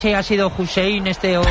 Sí, ha sido Hussein o...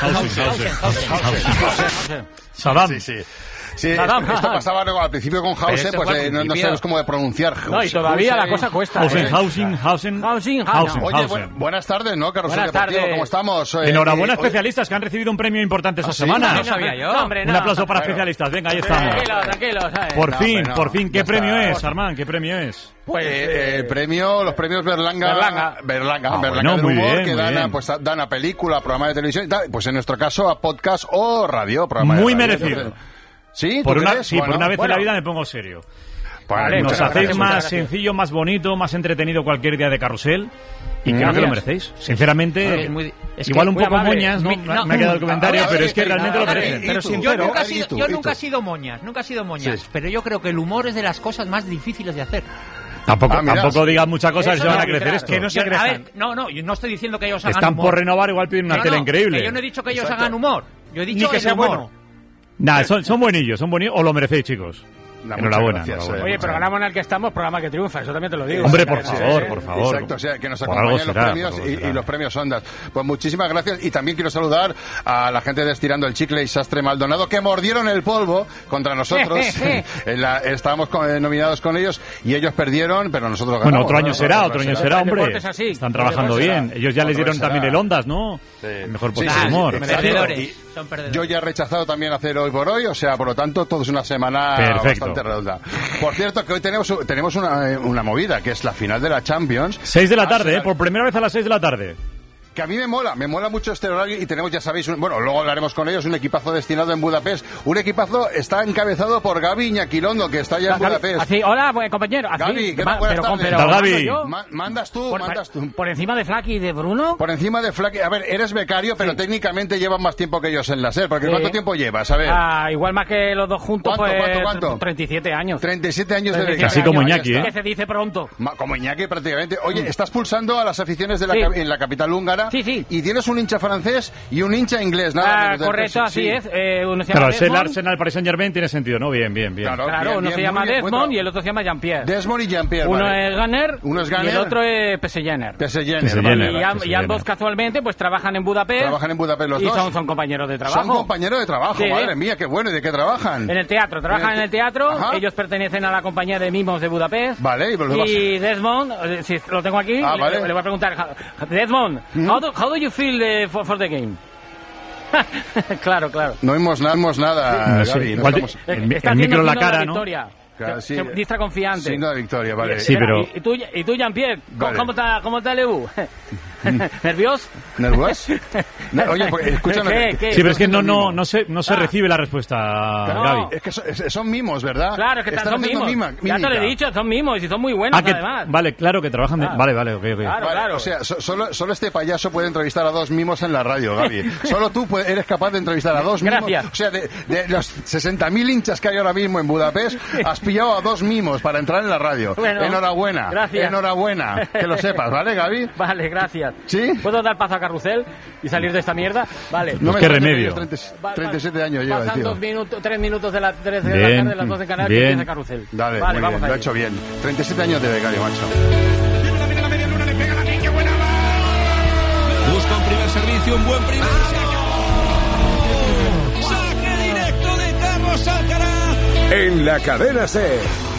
Saddam. Sí, esto pasaba al principio con Hausen, pues no sabemos cómo de pronunciar. No, y todavía la cosa cuesta. Hausen. Oye, buenas tardes, ¿no, Carrusel Deportivo? ¿Cómo estamos? Enhorabuena, especialistas que han recibido un premio importante esta semana. No sabía yo. Un aplauso para especialistas. Venga, ahí estamos. Tranquilo. Por fin, ¿qué premio es, Armand? ¿Qué premio es? Pues los premios Berlanga del humor, que dan a película, programa de televisión y tal. Pues en nuestro caso a podcast o radio. Muy merecido. ¿Sí? Por una vez en la vida me pongo serio. Vale, nos hacéis más sencillo, más bonito, más entretenido cualquier día de Carrusel. Y creo que lo merecéis. Sinceramente, igual un poco moñas, ¿no? Me ha quedado el comentario, pero es que realmente lo merecen. Pero yo nunca he sido moñas, sí. Pero yo creo que el humor es de las cosas más difíciles de hacer. Tampoco digan muchas cosas y se van a crecer esto. Que no se crezcan. Yo no estoy diciendo que ellos hagan humor. Están por renovar, igual piden una tele increíble. Yo no he dicho que ellos hagan humor. Yo he dicho que sea humor. Nah, son buenillos, o lo merecéis, chicos. Enhorabuena. Oye, programa en el que estamos, programa que triunfa, eso también te lo digo. Hombre, por favor. Exacto, o sea, que nos acompañen los premios y los premios Ondas. Pues muchísimas gracias, y también quiero saludar a la gente de Estirando el Chicle y Sastre Maldonado, que mordieron el polvo contra nosotros. Estábamos nominados con ellos y ellos perdieron, pero nosotros ganamos. Bueno, otro año será, hombre. Están trabajando bien. Ellos ya les dieron también el Ondas, ¿no? Mejor por el humor. Yo ya he rechazado también hacer Hoy por Hoy, o sea, por lo tanto, todo es una semana bastante redonda. Por cierto, que hoy tenemos una movida, que es la final de la Champions. 6 de la tarde, por primera vez a las 6 de la tarde. Que a mí me mola mucho este horario, y tenemos, ya sabéis, luego hablaremos con ellos, un equipazo destinado en Budapest. Un equipazo está encabezado por Gaby Iñaquilondo, que está allá en Budapest. Así, hola, compañero. Gaby, ¿qué tal? Buenas tardes. Gaby? Mandas tú. ¿Por encima de Flaky y de Bruno? Por encima de Flaky. A ver, eres becario, pero técnicamente llevas más tiempo que ellos en la SER, porque ¿cuánto tiempo llevas? A ver. Igual más que los dos juntos, ¿Cuánto? 37 años. 37 años de becario. Así como Iñaki, Que se dice pronto. Como Iñaki, prácticamente. Oye, estás pulsando a las aficiones en la capital húngara. Sí. Y tienes un hincha francés y un hincha inglés, nada menos. Correcto, así es. Claro, el Arsenal Paris Saint-Germain tiene sentido, ¿no? Bien. Claro, uno se llama Desmond y el otro se llama Jean-Pierre. Desmond y Jean-Pierre. Uno es Gunner y el otro es Pesejenner. Y ambos casualmente pues trabajan en Budapest. Los dos. Y son compañeros de trabajo. Son compañeros de trabajo, madre mía, qué bueno. ¿Y de qué trabajan? En el teatro, trabajan en el teatro. Ellos pertenecen a la compañía de mimos de Budapest. Vale, y Desmond, si lo tengo aquí, le voy a preguntar, Desmond, how do you feel for the game? Claro. No vimos nada, Gaby. El micro en la cara, ¿no? Claro, sí. Distra confiante. Signo de victoria, vale. Sí, pero... ¿Y tú Jean-Pierre? Vale. ¿Cómo está el EU? ¿Nervioso? Oye, pues, escúchame. Sí, pero es que no se recibe la respuesta, Gaby. Es que son mimos, ¿verdad? Claro, es que son mimos. Ya te lo he dicho, son mimos y son muy buenos, además. Vale, claro, que trabajan... Vale, ok. Claro. O sea, solo este payaso puede entrevistar a dos mimos en la radio, Gaby. Solo tú eres capaz de entrevistar a dos mimos. Gracias. O sea, de los 60.000 hinchas que hay ahora mismo en Budapest, has pillado a dos mimos para entrar en la radio. Bueno, enhorabuena. Gracias. Enhorabuena. Que lo sepas, ¿vale, Gaby? Vale, gracias. ¿Sí? ¿Puedo dar paso a Carrusel y salir de esta mierda? Vale. No, qué remedio. 37 años lleva, tío. Pasan 3 minutos de la tarde, de las 2 en Canarias, y empieza Carrusel. Dale, vale, muy vamos bien, a lo ha hecho bien. 37 años de becario, macho. La media luna, le pega la niña, buena va. Busca un primer servicio, un buen primer servicio. Saque directo de Carlos Alcaraz. En la cadena SER.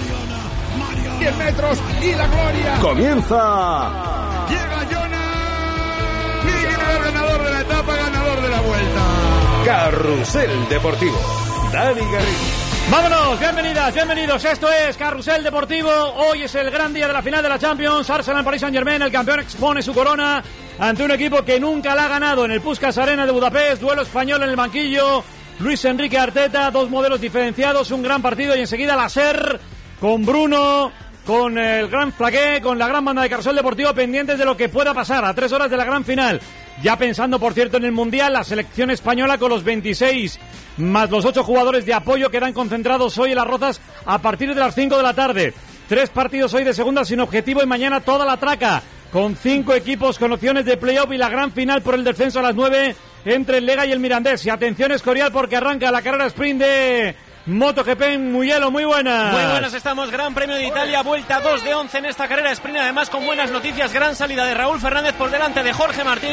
10 metros y la gloria. Comienza. Llega Jonas. Y viene el ganador de la etapa, ganador de la vuelta. Carrusel Deportivo. Dani Garrido. ¡Vámonos! Bienvenidos. Esto es Carrusel Deportivo. Hoy es el gran día de la final de la Champions. Arsenal Paris Saint-Germain, el campeón, expone su corona ante un equipo que nunca la ha ganado en el Puskás Arena de Budapest. Duelo español en el banquillo. Luis Enrique Arteta, dos modelos diferenciados, un gran partido, y enseguida la SER con Bruno, con el gran Flaqué, con la gran banda de Carrusel Deportivo, pendientes de lo que pueda pasar a 3 horas de la gran final. Ya pensando, por cierto, en el Mundial, la selección española con los 26 más los 8 jugadores de apoyo quedan concentrados hoy en Las Rozas a partir de las 5 de la tarde. 3 partidos hoy de segunda sin objetivo y mañana toda la traca, con 5 equipos con opciones de playoff y la gran final por el descenso a las 9 entre el Lega y el Mirandés. Y atención Escorial, porque arranca la carrera sprint de MotoGP en Mugello. Muy buenas. Muy buenas estamos. Gran Premio de Italia, vuelta 2 de 11 en esta carrera sprint, además con buenas noticias. Gran salida de Raúl Fernández por delante de Jorge Martín.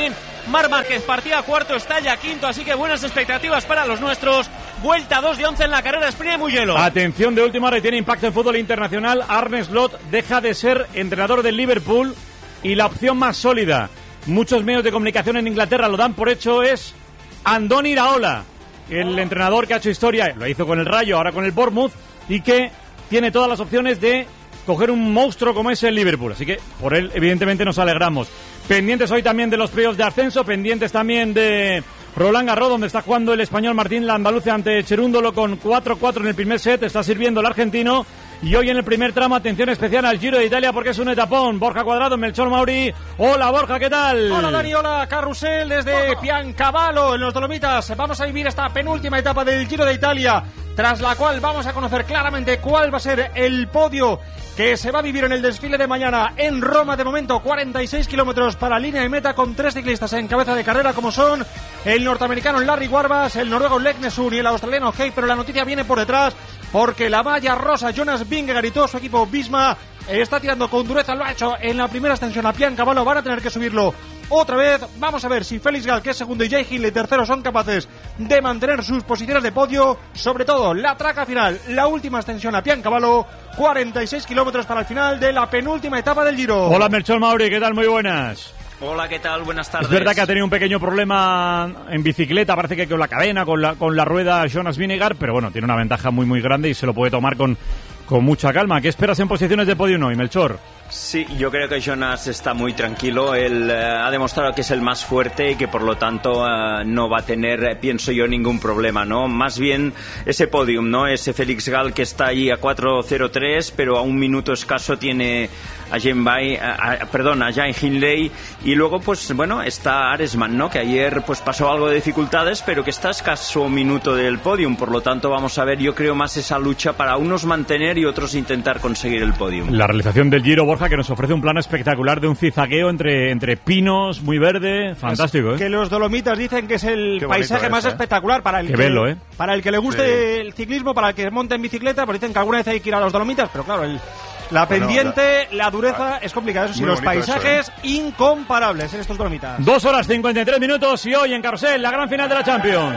Marc Márquez partía cuarto, está ya quinto, así que buenas expectativas para los nuestros. Vuelta 2 de 11 en la carrera sprint de Mugello. Atención, de última hora, tiene impacto en fútbol internacional. Arne Slot deja de ser entrenador del Liverpool y la opción más sólida, muchos medios de comunicación en Inglaterra lo dan por hecho, es Andoni Iraola, el entrenador que ha hecho historia, lo hizo con el Rayo, ahora con el Bournemouth, y que tiene todas las opciones de coger un monstruo como es el Liverpool. Así que por él, evidentemente, nos alegramos. Pendientes hoy también de los playoffs de ascenso, pendientes también de Roland Garros, donde está jugando el español Martín Landaluce ante Cherúndolo con 4-4 en el primer set. Está sirviendo el argentino. Y hoy en el primer tramo, atención especial al Giro de Italia porque es un etapón. Borja Cuadrado, Melchor Mauri. Hola Borja, ¿qué tal? Hola Dani, hola Carrusel desde Piancavallo en los Dolomitas. Vamos a vivir esta penúltima etapa del Giro de Italia, tras la cual vamos a conocer claramente cuál va a ser el podio que se va a vivir en el desfile de mañana en Roma. De momento 46 kilómetros para línea de meta con 3 ciclistas en cabeza de carrera, como son el norteamericano Larry Warbas, el noruego Leknesund y el australiano Hay. Pero la noticia viene por detrás porque la malla rosa Jonas Vingegaard y todo su equipo Visma está tirando con dureza. Lo ha hecho en la primera extensión a Piancavallo, van a tener que subirlo otra vez. Vamos a ver si Félix Gall, que es segundo, y Jay Hindley tercero, son capaces de mantener sus posiciones de podio. Sobre todo la traca final, la última extensión a Piancavallo, 46 kilómetros para el final de la penúltima etapa del Giro. Hola Melchor Mauri, ¿qué tal? Muy buenas. Hola, ¿qué tal? Buenas tardes. Es verdad que ha tenido un pequeño problema en bicicleta, parece que con la cadena, con la rueda Jonas Vingegaard, pero bueno, tiene una ventaja muy muy grande y se lo puede tomar con mucha calma. ¿Qué esperas en posiciones de podio hoy, Melchor? Sí, yo creo que Jonas está muy tranquilo. Él ha demostrado que es el más fuerte y que por lo tanto no va a tener, pienso yo, ningún problema, ¿no? Más bien ese podium, ¿no? Ese Félix Gall que está ahí a 4:03, pero a un minuto escaso tiene a Jay Hindley, y luego pues bueno, está Aresman, ¿no? Que ayer pues pasó algo de dificultades, pero que está a escaso minuto del podium. Por lo tanto vamos a ver, yo creo, más esa lucha para unos mantener y otros intentar conseguir el podium. La realización del Giro, Borja, que nos ofrece un plano espectacular de un cizagueo entre pinos, muy verde, fantástico, ¿eh? Que los Dolomitas dicen que es el paisaje más espectacular para el para el que le guste el ciclismo, para el que monte en bicicleta. Pues dicen que alguna vez hay que ir a los Dolomitas, pero claro, la pendiente, la dureza es complicada. Eso sí, los paisajes incomparables en estos Dolomitas. 2 horas 53 minutos y hoy en Carrusel, la gran final de la Champions.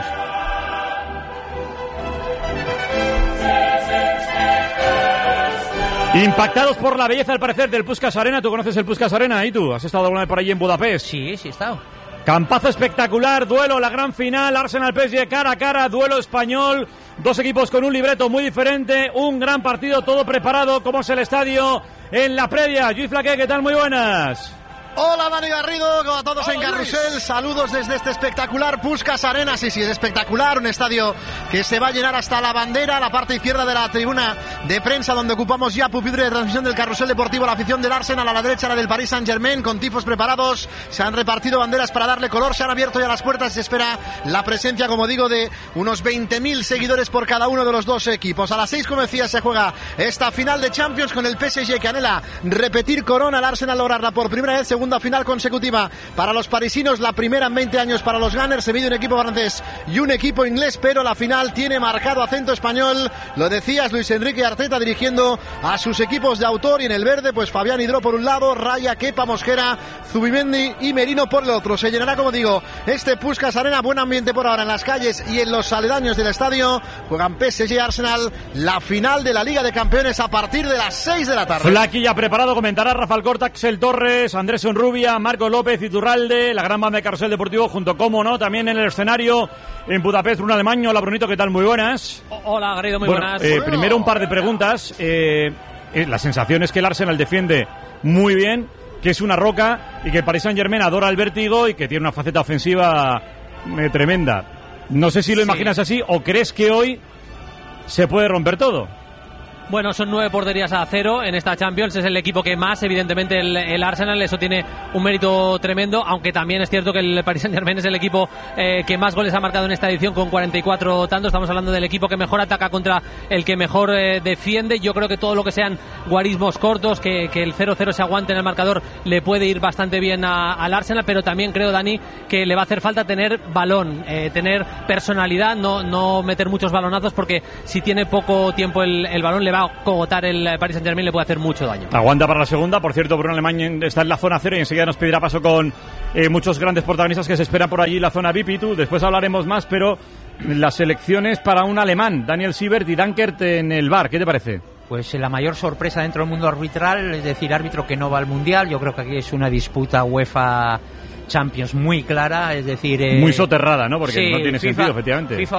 Impactados por la belleza, al parecer, del Puskás Arena. ¿Tú conoces el Puskás Arena? ¿Y tú? ¿Has estado alguna vez por allí en Budapest? Sí, he estado. Campazo espectacular, duelo, la gran final, Arsenal-PSG cara a cara, duelo español, dos equipos con un libreto muy diferente, un gran partido, todo preparado, como es el estadio en la previa. Lluís Flaqué, ¿qué tal? Muy buenas. Hola Dani Garrido, a todos en Carrusel, saludos desde este espectacular Puskás Arena. Sí, es espectacular, un estadio que se va a llenar hasta la bandera, la parte izquierda de la tribuna de prensa donde ocupamos ya pupitre de transmisión del Carrusel Deportivo, la afición del Arsenal, a la derecha la del Paris Saint-Germain, con tifos preparados, se han repartido banderas para darle color, se han abierto ya las puertas, se espera la presencia, como digo, de unos 20.000 seguidores por cada uno de los dos equipos. A las 6, como decía, se juega esta final de Champions con el PSG que anhela repetir corona, el Arsenal lograrla por primera vez, segunda final consecutiva para los parisinos, la primera en 20 años para los Gunners. Se mide un equipo francés y un equipo inglés, pero la final tiene marcado acento español. Lo decías, Luis Enrique Arteta dirigiendo a sus equipos de autor, y en el verde pues Fabián Hidro por un lado, Raya, Kepa, Mosquera, Zubimendi y Merino por el otro. Se llenará, como digo, este Puskás Arena, buen ambiente por ahora en las calles y en los aledaños del estadio. Juegan PSG y Arsenal la final de la Liga de Campeones a partir de las 6 de la tarde. Flaqui ya preparado, comentará Rafael Corta, Axel Torres, Andrés Onrubia, Marco López, Iturralde, la gran banda de Carrusel Deportivo, junto, como no, también en el escenario en Budapest, Bruno Alemán. Hola, Brunito, ¿qué tal? Muy buenas. Hola, Garrido, muy buenas. Primero un par de preguntas. La sensación es que el Arsenal defiende muy bien, que es una roca, y que el Paris Saint-Germain adora el vértigo y que tiene una faceta ofensiva tremenda. No sé si lo imaginas así o crees que hoy se puede romper todo. Bueno, son 9 porterías a 0 en esta Champions. Es el equipo que más, evidentemente, el Arsenal. Eso tiene un mérito tremendo, aunque también es cierto que el Paris Saint-Germain es el equipo que más goles ha marcado en esta edición, con 44 tantos. Estamos hablando del equipo que mejor ataca contra el que mejor defiende. Yo creo que todo lo que sean guarismos cortos, que el 0-0 se aguante en el marcador, le puede ir bastante bien al Arsenal, pero también creo, Dani, que le va a hacer falta tener balón, tener personalidad, no meter muchos balonazos, porque si tiene poco tiempo el balón le va va a cogotar el Paris Saint-Germain le puede hacer mucho daño. Aguanta para la segunda. Por cierto, Bruno Alemán está en la zona 0 y enseguida nos pedirá paso con muchos grandes protagonistas que se esperan por allí en la zona VIP y tú. Después hablaremos más, pero las elecciones para un alemán, Daniel Siebert y Dankert en el VAR, ¿qué te parece? Pues la mayor sorpresa dentro del mundo arbitral, es decir, árbitro que no va al Mundial. Yo creo que aquí es una disputa UEFA Champions muy clara, es decir... muy soterrada, ¿no? Porque sí, no tiene FIFA, sentido, efectivamente. FIFA